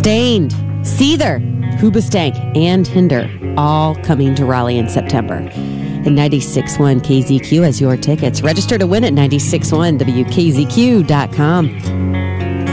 Stained, Seether, Hoobastank, and Hinder all coming to Raleigh in September. And 96.1 KZQ has your tickets. Register to win at 96.1WKZQ.com.